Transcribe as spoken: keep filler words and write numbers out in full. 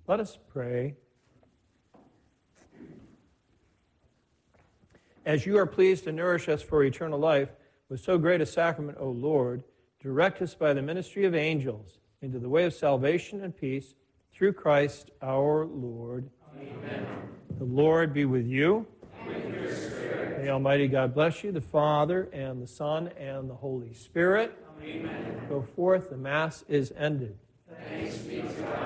Let us pray. As you are pleased to nourish us for eternal life with so great a sacrament, O Lord, direct us by the ministry of angels into the way of salvation and peace through Christ our Lord. Amen. The Lord be with you. And with your spirit. May Almighty God bless you, the Father, and the Son, and the Holy Spirit. Amen. Go forth, the Mass is ended. Thanks be to God.